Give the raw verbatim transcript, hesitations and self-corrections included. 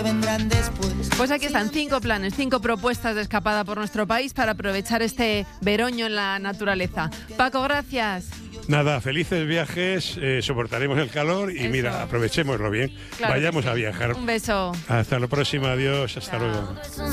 que vendrán después. Pues aquí están cinco planes, cinco propuestas de escapada por nuestro país para aprovechar este veroño en la naturaleza. Paco, gracias. Nada, felices viajes, eh, soportaremos el calor y Eso. mira, aprovechémoslo bien. Claro Vayamos que sí. a viajar. Un beso. Hasta la próxima, adiós, hasta Chao. luego.